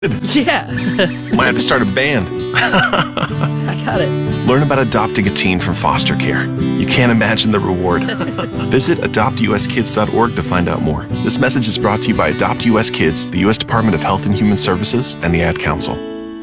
Yeah. Might have to start a band. I got it. Learn about adopting a teen from foster care. You can't imagine the reward. Visit adoptuskids.org to find out more. This message is brought to you by Adopt US Kids, the U.S. Department of Health and Human Services, and the Ad Council.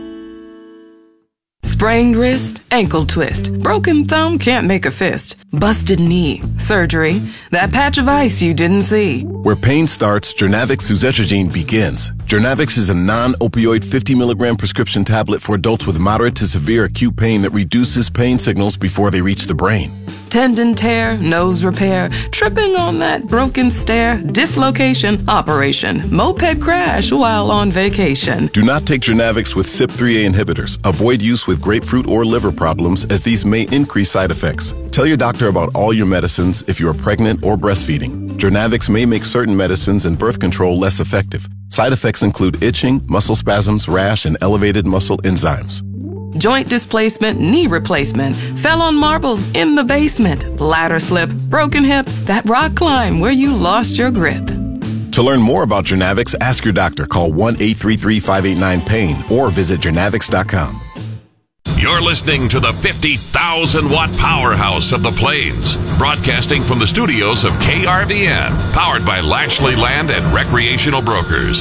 Sprained wrist, ankle twist, broken thumb, can't make a fist, busted knee, surgery, that patch of ice you didn't see. Where pain starts, Jernavix suzetrigine begins. Jernavix is a non-opioid 50 milligram prescription tablet for adults with moderate to severe acute pain that reduces pain signals before they reach the brain. Tendon tear, nose repair, tripping on that broken stair, dislocation, operation, moped crash while on vacation. Do not take Jernavix with CYP3A inhibitors. Avoid use with grapefruit or liver problems, as these may increase side effects. Tell your doctor about all your medicines if you are pregnant or breastfeeding. Jernavix may make certain medicines and birth control less effective. Side effects include itching, muscle spasms, rash, and elevated muscle enzymes. Joint displacement, knee replacement, fell on marbles in the basement, ladder slip, broken hip, that rock climb where you lost your grip. To learn more about Jernavix, ask your doctor. Call 1-833-589-PAIN or visit jernavix.com. You're listening to the 50,000-watt powerhouse of the Plains, broadcasting from the studios of KRVN, powered by Lashley Land and Recreational Brokers.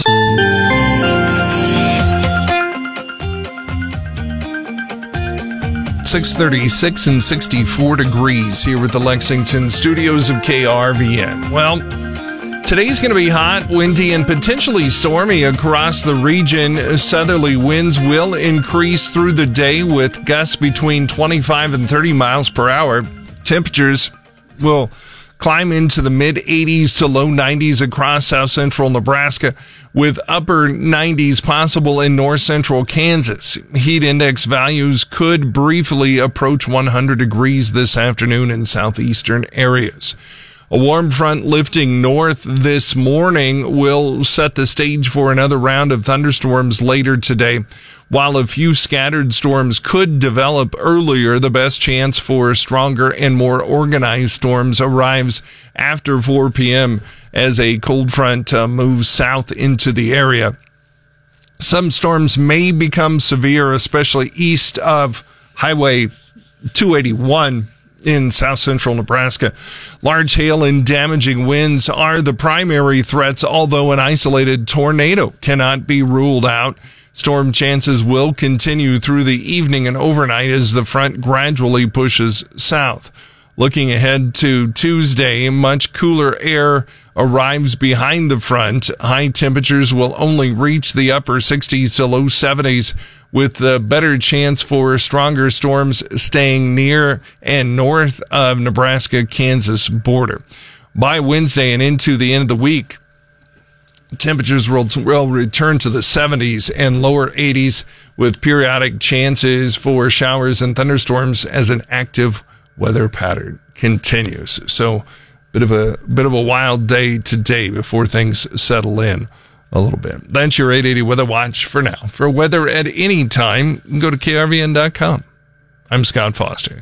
.36 and 64 degrees here with the Lexington studios of KRVN. Well, today's going to be hot, windy, and potentially stormy across the region. Southerly winds will increase through the day with gusts between 25 and 30 miles per hour. Temperatures will climb into the mid-80s to low 90s across south central Nebraska, with upper 90s possible in north central Kansas. Heat index values could briefly approach 100 degrees this afternoon in southeastern areas. A warm front lifting north this morning will set the stage for another round of thunderstorms later today. While a few scattered storms could develop earlier, the best chance for stronger and more organized storms arrives after 4 p.m. as a cold front moves south into the area. Some storms may become severe, especially east of Highway 281 in south central Nebraska. Large hail and damaging winds are the primary threats, although an isolated tornado cannot be ruled out. Storm chances will continue through the evening and overnight as the front gradually pushes south. Looking ahead to Tuesday, much cooler air arrives behind the front. High temperatures will only reach the upper 60s to low 70s, with a better chance for stronger storms staying near and north of Nebraska-Kansas border. By Wednesday and into the end of the week, temperatures will return to the 70s and lower 80s, with periodic chances for showers and thunderstorms as an active weather pattern continues. So bit of a wild day today before things settle in a little bit. That's your 880 Weather Watch for now. For weather at any time, go to krvn.com. I'm Scott Foster.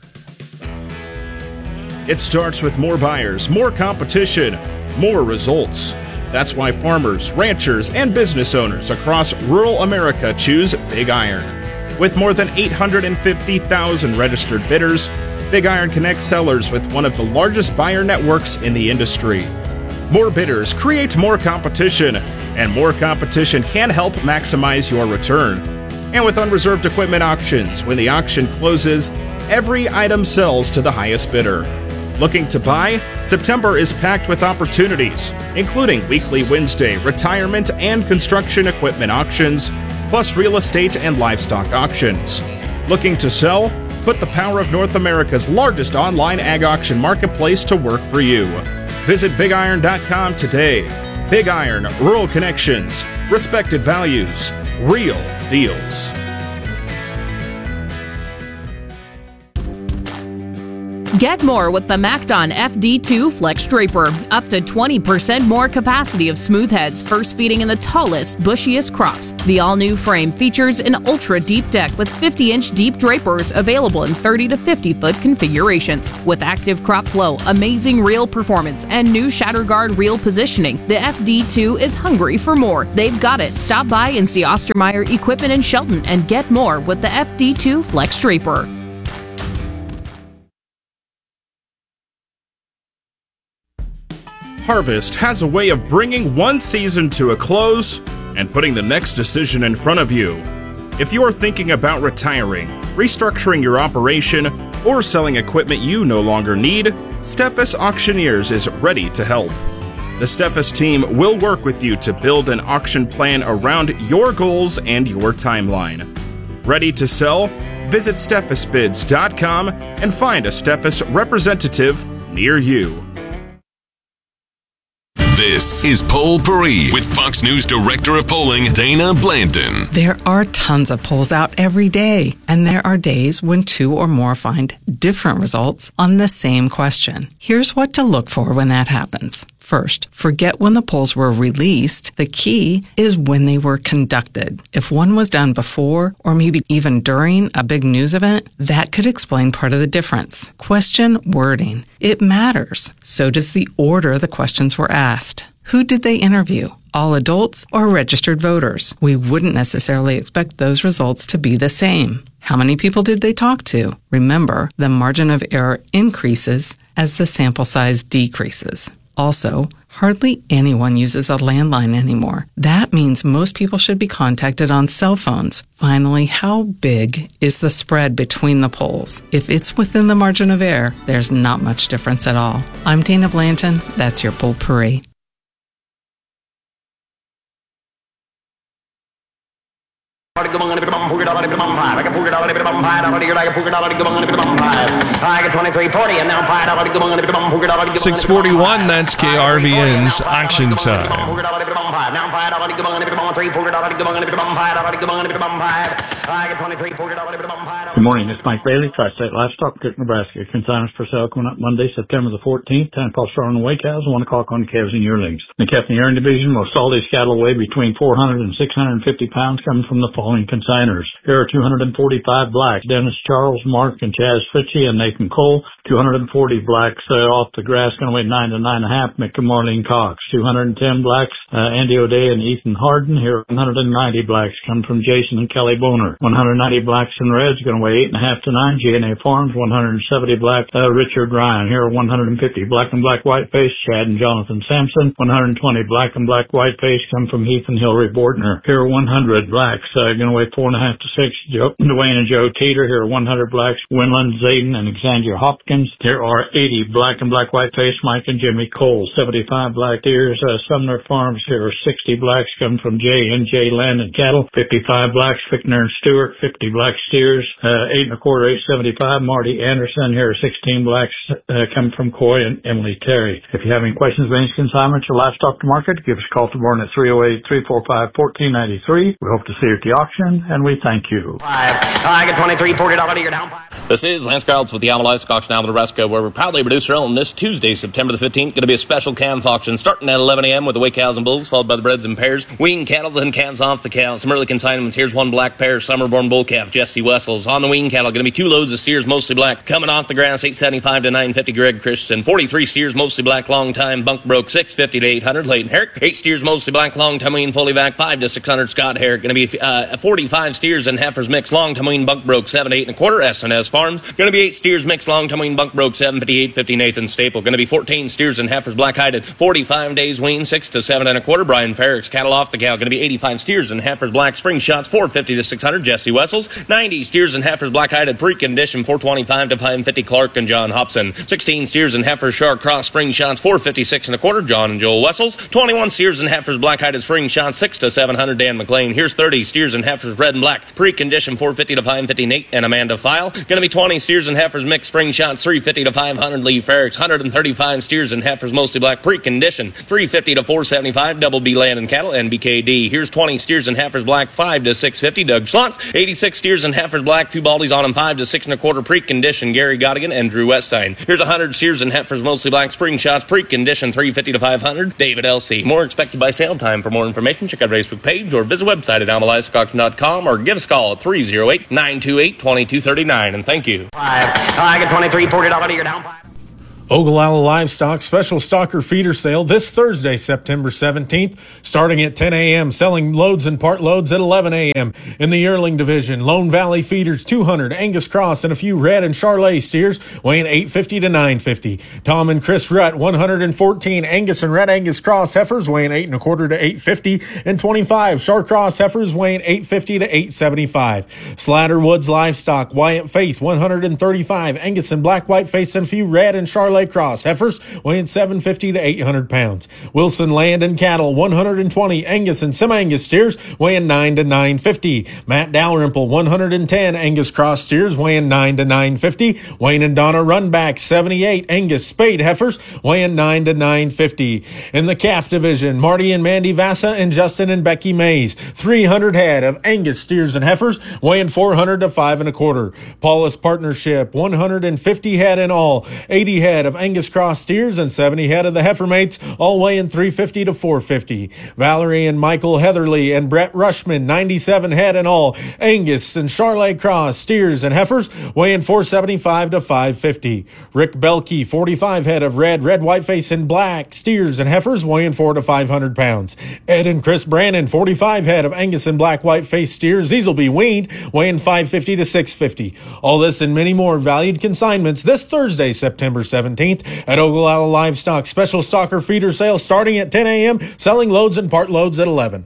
It starts with more buyers, more competition, more results. That's why farmers, ranchers, and business owners across rural America choose Big Iron. With more than 850,000 registered bidders, Big Iron connects sellers with one of the largest buyer networks in the industry. More bidders create more competition, and more competition can help maximize your return. And with unreserved equipment auctions, when the auction closes, every item sells to the highest bidder. Looking to buy? September is packed with opportunities, including weekly Wednesday retirement and construction equipment auctions, plus real estate and livestock auctions. Looking to sell? Put the power of North America's largest online ag auction marketplace to work for you. Visit BigIron.com today. Big Iron, rural connections, respected values, real deals. Get more with the MacDon FD2 Flex Draper. Up to 20% more capacity of smooth heads, first feeding in the tallest, bushiest crops. The all-new frame features an ultra-deep deck with 50-inch deep drapers available in 30 to 50-foot configurations. With active crop flow, amazing reel performance, and new shatter guard reel positioning, the FD2 is hungry for more. They've got it. Stop by and see Ostermeyer Equipment in Shelton and get more with the FD2 Flex Draper. Harvest has a way of bringing one season to a close and putting the next decision in front of you. If you are thinking about retiring, restructuring your operation, or selling equipment you no longer need, Steffes Auctioneers is ready to help. The Steffes team will work with you to build an auction plan around your goals and your timeline. Ready to sell? Visit SteffesBids.com and find a Steffes representative near you. This is Poll Paris with Fox News Director of Polling, Dana Blanton. There are tons of polls out every day, and there are days when two or more find different results on the same question. Here's what to look for when that happens. First, forget when the polls were released. The key is when they were conducted. If one was done before or maybe even during a big news event, that could explain part of the difference. Question wording. It matters. So does the order the questions were asked. Who did they interview? All adults or registered voters? We wouldn't necessarily expect those results to be the same. How many people did they talk to? Remember, the margin of error increases as the sample size decreases. Also, hardly anyone uses a landline anymore. That means most people should be contacted on cell phones. Finally, how big is the spread between the polls? If it's within the margin of error, there's not much difference at all. I'm Dana Blanton. That's your Poll Paris. $6:41, that's KRVN's Auction Time. Good morning, it's Mike Bailey, Tri-State Livestock, Cook, Nebraska. Consignments for sale coming up Monday, September the 14th, 10 o'clock start on the weigh cows, 1 o'clock on the calves and yearlings. In the calf and yearling division, most all these cattle weigh between 400 and 650 pounds coming from the following consigners. Here are 245 blacks, Dennis Charles, Mark and Chaz Fitchie and Nathan Cole. 240 blacks off the grass, going to weigh 9 to 9.5, Mick and Marlene Cox. 210 blacks, Andy O'Day and Ethan Harden. Here are 190 blacks come from Jason and Kelly Boner. 190 blacks in reds, going to weigh 8.5 to 9, G&A Farms. 170 black, Richard Ryan. Here are 150 black and black white face, Chad and Jonathan Sampson. 120 black and black white face come from Heath and Hillary Bordner. Here are 100 blacks, going to weigh 4.5 to 6, Dwayne and Joe Teeter. Here are 100 blacks, Winland, Zayden, and Alexandria Hopkins. There are 80 black and black white face, Mike and Jimmy Cole. 75 black steers, Sumner Farms. Here are 60 blacks come from J and J Land and Cattle. 55 blacks, Fickner and Stewart. 50 black steers, 8 1/4, 875, Marty Anderson. Here are 16 blacks come from Coy and Emily Terry. If you have any questions about any consignments or livestock to market, give us a call tomorrow at 308-345-1493. We hope to see you at the auction, and we thank you. I get $23, $40 you're down. This is Lance Carlton with the Alma Livestock Auction, Alma, Nebraska, where we're proudly producer owned this Tuesday, September the 15th. Going to be a special calf auction starting at 11 a.m. with the weigh cows and bulls, followed by the breds and pairs. Wean cattle, then calves off the cows. Some early consignments. Here's one black pair, summer-born bull calf, Jesse Wessels. On the wean cattle, going to be 2 loads of steers, mostly black. Coming off the grass, 875 to 950, Greg Christensen. 43 steers, mostly black, long time, Bunk Broke, 650 to 800, Leighton Herrick. 8 steers, mostly black, long time, wean, fully back, 5 to 600, Scott Herrick. Going to be 45 steers and heifers mixed, long time, wean, Bunk Broke, 7 to 8 1/4, S&S Farms. Going to be 8 steers mixed, long time, wean, Bunk Broke, 758, 50, Nathan Staple. Going to be 14 steers and heifers black-hided, 45 days wean, 6 to 7 1/4, Brian Ferrick's cattle off the cow. Going to be 85 steers and heifers black, spring shots, 450 to 600, Jesse Wessels. 90 steers and heifers black-hided, pre-condition, 425 to 550, Clark and John Hobson. 16 steers and heifers shark cross, spring shots, 456 1/4, John and Joel Wessels. 21 steers and heifers black-hided, spring shots, 6 to 700, Dan McLean. Here's 30 steers and heifers red and black, pre-condition, 450 to 550, Nate and Amanda File. Going to be 20 steers and heifers mixed, spring shots, 350 to 500, Lee Ferricks. 135 steers and heifers mostly black, pre-condition, 350 to 475, Double B Land and Cattle, NBKD. Here's 20 steers and heifers black, 5 to 650. Doug Schlantz. 86 steers and heifers black, few baldies on them, 5 to 6 1/4 pre-condition. Gary Godigan and Drew Weststein. Here's 100 steers and heifers mostly black, spring shots, pre-condition, 350 to 500. David L.C. More expected by sale time. For more information, check out our Facebook page or visit website at AlmalivestockAuction.com or give us a call at 308-928-2239. And thank you. I get 23, $40 to your down 5. Ogallala Livestock Special Stocker Feeder Sale this Thursday, September 17th, starting at 10 a.m., selling loads and part loads at 11 a.m. In the yearling division, Lone Valley Feeders, 200, Angus Cross, and a few red and Charolais steers weighing 850 to 950. Tom and Chris Rutt, 114, Angus and red Angus Cross heifers weighing 8 1/4 to 850, and 25 Char Cross heifers weighing 850 to 875. Slatter Woods Livestock, Wyatt Faith, 135, Angus and black white face, and a few red and Charolais Cross heifers weighing 750 to 800 pounds. Wilson Land and Cattle, 120 Angus and semi-Angus steers weighing 9 to 950. Matt Dalrymple, 110 Angus Cross steers weighing 9 to 950. Wayne and Donna Runback, 78 Angus Spade heifers weighing 9 to 950. In the calf division, Marty and Mandy Vassa and Justin and Becky Mays, 300 head of Angus steers and heifers weighing 400 to 5 1/4. Paulus Partnership, 150 head in all, 80 head of Angus Cross steers and 70 head of the heifer mates, all weighing 350 to 450. Valerie and Michael Heatherly and Brett Rushman, 97 head in all, Angus and Charolais Cross steers and heifers weighing 475 to 550. Rick Belkey, 45 head of red whiteface and black steers and heifers weighing 400 to 500 pounds. Ed and Chris Brannon, 45 head of Angus and black whiteface steers, these will be weaned, weighing 550 to 650. All this and many more valued consignments this Thursday, September 17th. At Ogallala Livestock Special Stocker Feeder Sale starting at 10 a.m., selling loads and part loads at 11.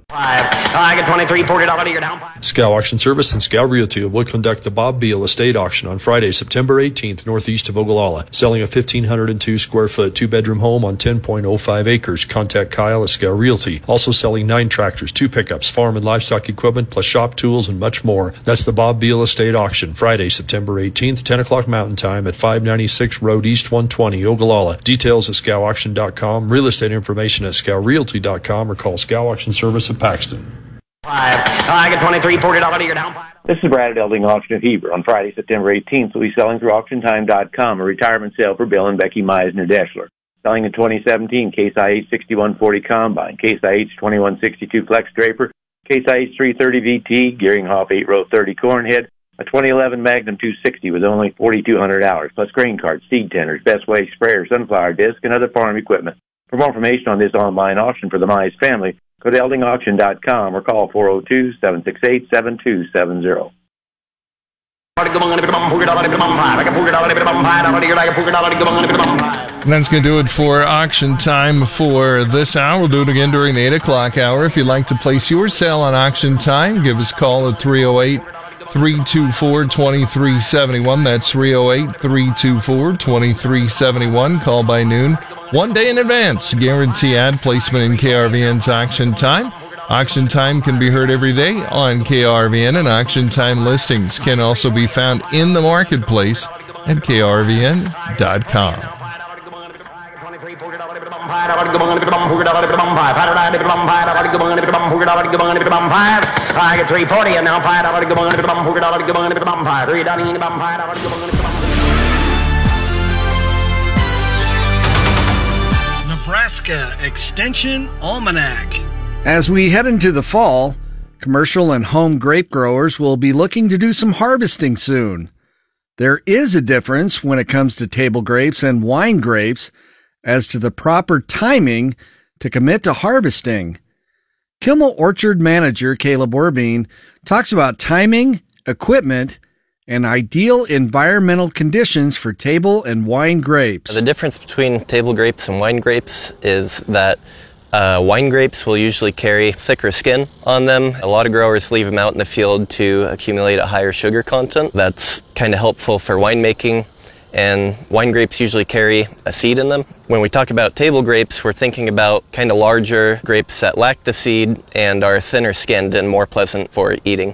I get 23, $40 to your down 5. Scow Auction Service and Scow Realty will conduct the Bob Beal Estate Auction on Friday, September 18th, northeast of Ogallala, selling a 1,502 square foot 2-bedroom home on 10.05 acres. Contact Kyle at Scow Realty. Also selling 9 tractors, 2 pickups, farm and livestock equipment, plus shop tools and much more. That's the Bob Beal Estate Auction, Friday, September 18th, 10 o'clock Mountain Time at 596 Road East 120. Ogallala. Details at scowauction.com, real estate information at scowrealty.com, or call Scow Auction Service at Paxton. I get 23, $40 to your down 5. This is Brad at Elding Auction of Heber. On Friday, September 18th, we'll be selling through AuctionTime.com a retirement sale for Bill and Becky Meisner-Deschler. Selling a 2017 Case IH 6140 Combine, Case IH 2162 Flex Draper, Case IH 330 VT, Gearinghoff 8-row 30 Cornhead, a 2011 Magnum 260 with only 4,200 hours, plus grain carts, seed tenders, best way sprayers, sunflower disc, and other farm equipment. For more information on this online auction for the Mize family, go to eldingauction.com or call 402-768-7270. And that's going to do it for auction time for this hour. We'll do it again during the 8 o'clock hour. If you'd like to place your sale on auction time, give us a call at 308-324-2371. That's 308-324-2371. Call by noon, 1 day in advance. Guarantee ad placement in KRVN's auction time. Auction time can be heard every day on KRVN, and auction time listings can also be found in the marketplace at krvn.com. I get 340 and now Nebraska Extension Almanac. As we head into the fall, commercial and home grape growers will be looking to do some harvesting soon. There is a difference when it comes to table grapes and wine grapes as to the proper timing to commit to harvesting. Kimmel Orchard Manager Caleb Orbine talks about timing, equipment, and ideal environmental conditions for table and wine grapes. The difference between table grapes and wine grapes is that wine grapes will usually carry thicker skin on them. A lot of growers leave them out in the field to accumulate a higher sugar content. That's kind of helpful for winemaking, and wine grapes usually carry a seed in them. When we talk about table grapes, we're thinking about kind of larger grapes that lack the seed and are thinner skinned and more pleasant for eating.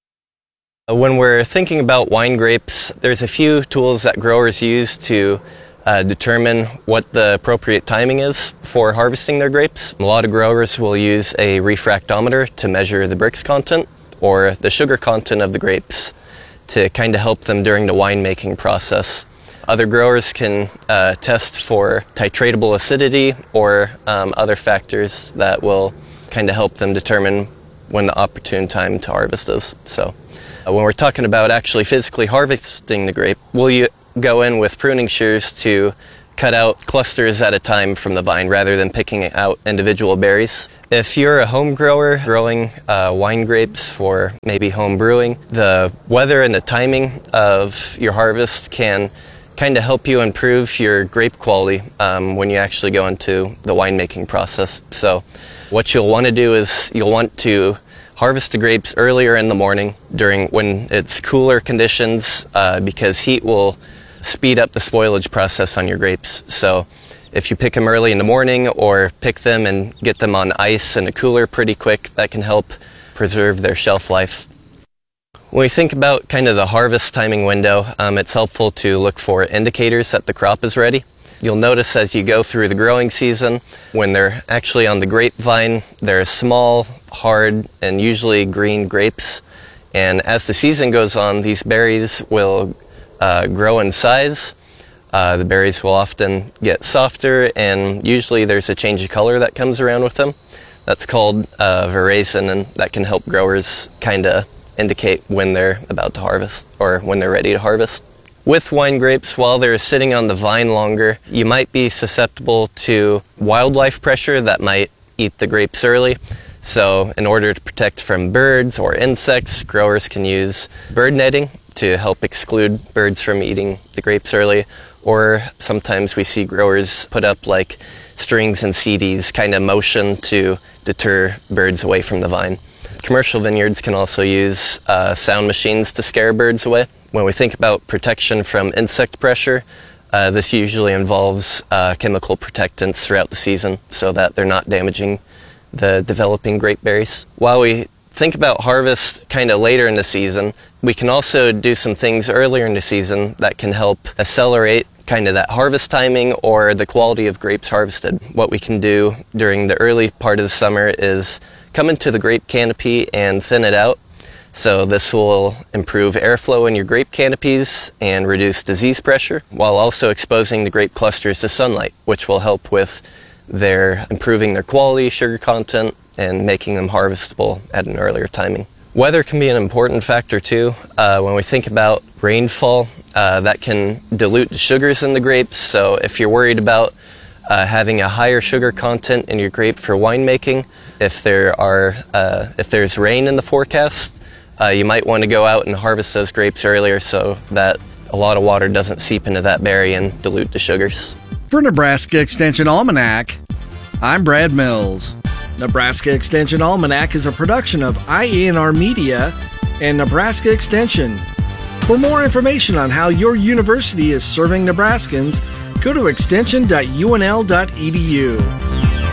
When we're thinking about wine grapes, there's a few tools that growers use to determine what the appropriate timing is for harvesting their grapes. A lot of growers will use a refractometer to measure the Brix content or the sugar content of the grapes to kind of help them during the winemaking process. Other growers can test for titratable acidity or other factors that will kind of help them determine when the opportune time to harvest is. So when we're talking about actually physically harvesting the grape, we'll go in with pruning shears to cut out clusters at a time from the vine rather than picking out individual berries. If you're a home grower growing wine grapes for maybe home brewing, the weather and the timing of your harvest can kind of help you improve your grape quality when you actually go into the winemaking process. So what you'll want to do is you'll want to harvest the grapes earlier in the morning when it's cooler conditions because heat will speed up the spoilage process on your grapes. So if you pick them early in the morning or pick them and get them on ice in a cooler pretty quick, that can help preserve their shelf life. When we think about kind of the harvest timing window, it's helpful to look for indicators that the crop is ready. You'll notice as you go through the growing season, when they're actually on the grapevine, they're small, hard, and usually green grapes. And as the season goes on, these berries will grow in size. The berries will often get softer, and usually there's a change of color that comes around with them. That's called veraison, and that can help growers kind of indicate when they're about to harvest or when they're ready to harvest. With wine grapes, while they're sitting on the vine longer, you might be susceptible to wildlife pressure that might eat the grapes early. So in order to protect from birds or insects, growers can use bird netting to help exclude birds from eating the grapes early. Or sometimes we see growers put up like strings and CDs, kind of motion to deter birds away from the vine. Commercial vineyards can also use sound machines to scare birds away. When we think about protection from insect pressure, this usually involves chemical protectants throughout the season so that they're not damaging the developing grape berries. While we think about harvest kind of later in the season, we can also do some things earlier in the season that can help accelerate kind of that harvest timing or the quality of grapes harvested. What we can do during the early part of the summer is come into the grape canopy and thin it out. So this will improve airflow in your grape canopies and reduce disease pressure, while also exposing the grape clusters to sunlight, which will help with improving their quality, sugar content, and making them harvestable at an earlier timing. Weather can be an important factor too. When we think about rainfall, that can dilute the sugars in the grapes. So if you're worried about having a higher sugar content in your grape for winemaking, if there's rain in the forecast, you might want to go out and harvest those grapes earlier so that a lot of water doesn't seep into that berry and dilute the sugars. For Nebraska Extension Almanac, I'm Brad Mills. Nebraska Extension Almanac is a production of IANR Media and Nebraska Extension. For more information on how your university is serving Nebraskans, go to extension.unl.edu.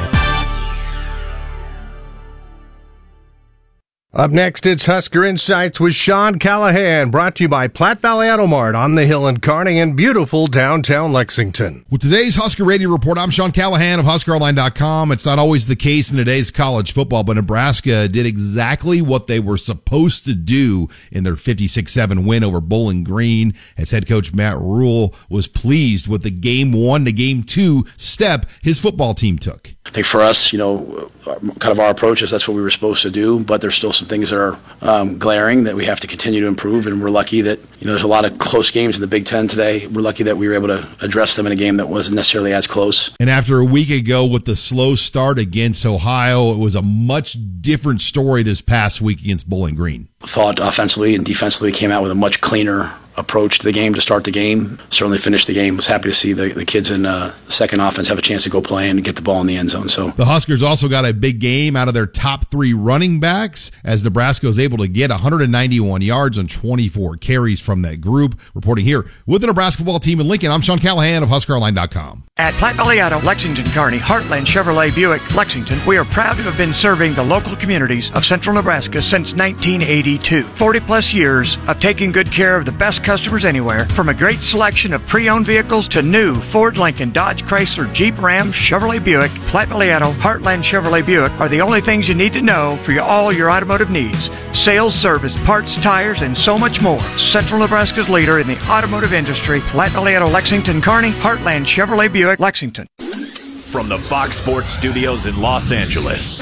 Up next, it's Husker Insights with Sean Callahan, brought to you by Platte Valley Auto Mart on the Hill in Kearney and beautiful downtown Lexington. With today's Husker Radio Report, I'm Sean Callahan of HuskerOnline.com. It's not always the case in today's college football, but Nebraska did exactly what they were supposed to do in their 56-7 win over Bowling Green, as head coach Matt Rhule was pleased with the Game 1 to Game 2 step his football team took. I think for us, kind of our approach is that's what we were supposed to do, but there's still some things that are glaring that we have to continue to improve, and we're lucky that there's a lot of close games in the Big Ten today. We're lucky that we were able to address them in a game that wasn't necessarily as close. And after a week ago with the slow start against Ohio, it was a much different story this past week against Bowling Green. Thought offensively and defensively came out with a much cleaner approach to the game to start the game. Certainly finished the game. Was happy to see the kids in the second offense have a chance to go play and get the ball in the end zone. So the Huskers also got a big game out of their top 3 running backs, as Nebraska was able to get 191 yards on 24 carries from that group. Reporting here with the Nebraska football team in Lincoln, I'm Sean Callahan of HuskerOnline.com. At Platte Valley Auto, Lexington, Kearney, Heartland Chevrolet Buick, Lexington, we are proud to have been serving the local communities of central Nebraska since 1982. 40 plus years of taking good care of the best customers anywhere. From a great selection of pre-owned vehicles to new Ford, Lincoln, Dodge, Chrysler, Jeep, Ram, Chevrolet Buick, Platte Vallejo, Heartland Chevrolet Buick are the only things you need to know for all your automotive needs. Sales, service, parts, tires, and so much more. Central Nebraska's leader in the automotive industry, Platte Vallejo, Lexington, Kearney, Heartland Chevrolet Buick, Lexington. From the Fox Sports Studios in Los Angeles,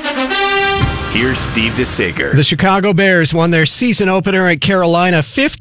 here's Steve DeSager. The Chicago Bears won their season opener at Carolina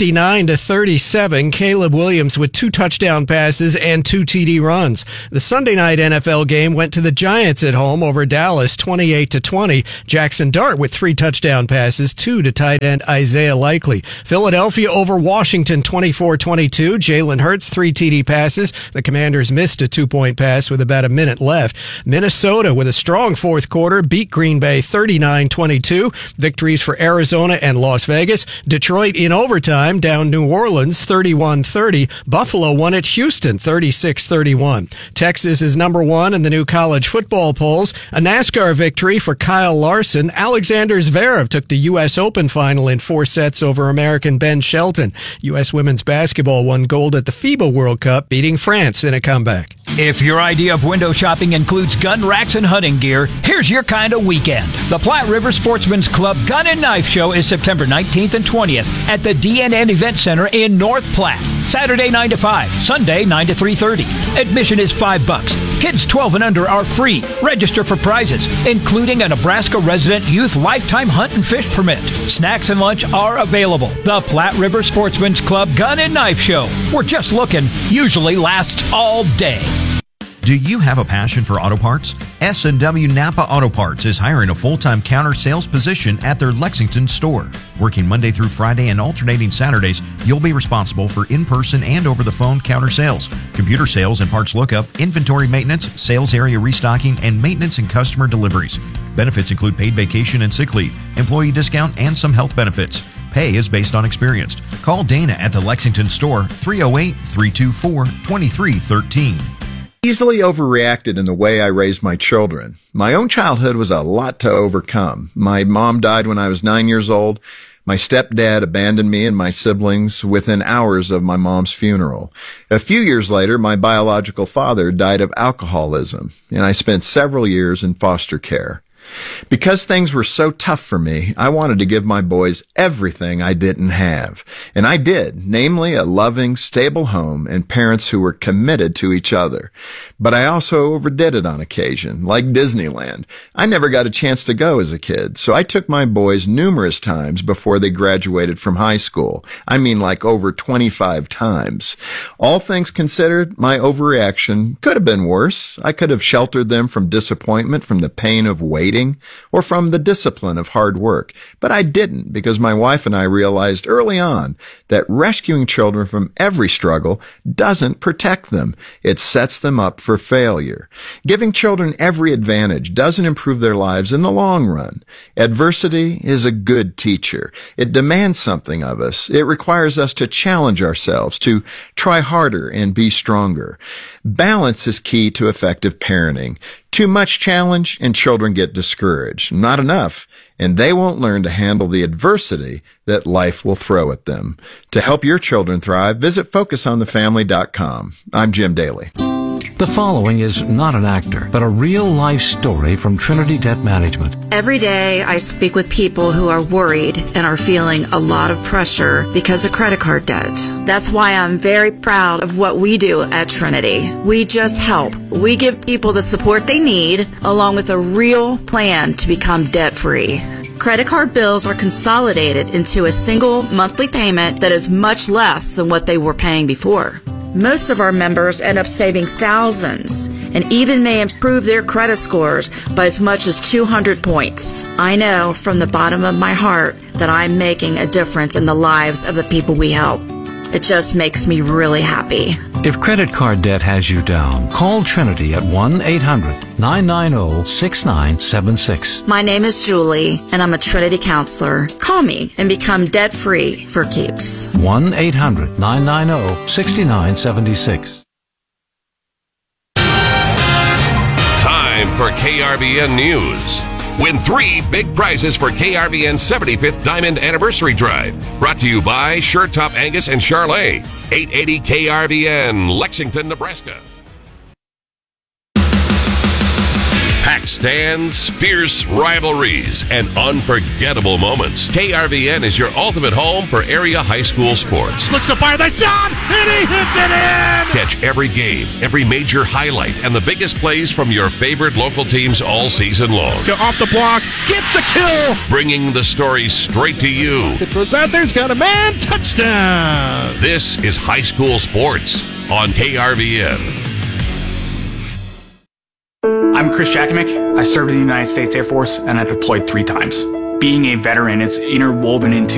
59-37. Caleb Williams with 2 touchdown passes and 2 TD runs. The Sunday night NFL game went to the Giants at home over Dallas 28-20. Jackson Dart with 3 touchdown passes, 2 to tight end Isaiah Likely. Philadelphia over Washington 24-22. Jalen Hurts 3 TD passes. The Commanders missed a 2-point pass with about a minute left. Minnesota with a strong fourth quarter beat Green Bay 39-22. Victories for Arizona and Las Vegas. Detroit in overtime down New Orleans 31-30. Buffalo won at Houston 36-31. Texas is number 1 in the new college football polls. A NASCAR victory for Kyle Larson. Alexander Zverev took the U.S. Open final in 4 sets over American Ben Shelton. U.S. women's basketball won gold at the FIBA World Cup, beating France in a comeback. If your idea of window shopping includes gun racks and hunting gear, here's your kind of weekend. The Platte River Sportsman's Club Gun and Knife Show is September 19th and 20th at the DNN Event Center in North Platte. Saturday 9 to 5, Sunday 9 to 3:30. Admission is $5. Kids 12 and under are free. Register for prizes, including a Nebraska resident youth lifetime hunt and fish permit. Snacks and lunch are available. The Platte River Sportsman's Club Gun and Knife Show. We're just looking. Usually lasts all day. Do you have a passion for auto parts? S&W Napa Auto Parts is hiring a full-time counter sales position at their Lexington store. Working Monday through Friday and alternating Saturdays, you'll be responsible for in-person and over-the-phone counter sales, computer sales and parts lookup, inventory maintenance, sales area restocking, and maintenance and customer deliveries. Benefits include paid vacation and sick leave, employee discount, and some health benefits. Pay is based on experience. Call Dana at the Lexington store, 308-324-2313. Easily overreacted in the way I raised my children. My own childhood was a lot to overcome. My mom died when I was 9 years old. My stepdad abandoned me and my siblings within hours of my mom's funeral. A few years later, my biological father died of alcoholism, and I spent several years in foster care. Because things were so tough for me, I wanted to give my boys everything I didn't have. And I did, namely a loving, stable home and parents who were committed to each other. But I also overdid it on occasion, like Disneyland. I never got a chance to go as a kid, so I took my boys numerous times before they graduated from high school. I mean like over 25 times. All things considered, my overreaction could have been worse. I could have sheltered them from disappointment, from the pain of waiting, or from the discipline of hard work. But I didn't, because my wife and I realized early on that rescuing children from every struggle doesn't protect them. It sets them up for failure. Giving children every advantage doesn't improve their lives in the long run. Adversity is a good teacher. It demands something of us. It requires us to challenge ourselves, to try harder and be stronger. Balance is key to effective parenting. Too much challenge and children get discouraged. Not enough, and they won't learn to handle the adversity that life will throw at them. To help your children thrive, visit FocusOnTheFamily.com. I'm Jim Daly. The following is not an actor, but a real-life story from Trinity Debt Management. Every day I speak with people who are worried and are feeling a lot of pressure because of credit card debt. That's why I'm very proud of what we do at Trinity. We just help. We give people the support they need, along with a real plan to become debt-free. Credit card bills are consolidated into a single monthly payment that is much less than what they were paying before. Most of our members end up saving thousands and even may improve their credit scores by as much as 200 points. I know from the bottom of my heart that I'm making a difference in the lives of the people we help. It just makes me really happy. If credit card debt has you down, call Trinity at 1-800-990-6976. My name is Julie, and I'm a Trinity counselor. Call me and become debt-free for keeps. 1-800-990-6976. Time for KRVN News. Win 3 big prizes for KRVN's 75th Diamond Anniversary Drive. Brought to you by Sure Top Angus and Charlet. 880 KRVN, Lexington, Nebraska. Packed stands, fierce rivalries, and unforgettable moments. KRVN is your ultimate home for area high school sports. Looks to fire that shot, and he hits it in! Catch every game, every major highlight, and the biggest plays from your favorite local teams all season long. Go off the block, gets the kill! Bringing the story straight to you. It throws out there, he's got a man, touchdown! This is high school sports on KRVN. I'm Chris Jakimick. I served in the United States Air Force and I deployed 3 times. Being a veteran, it's interwoven into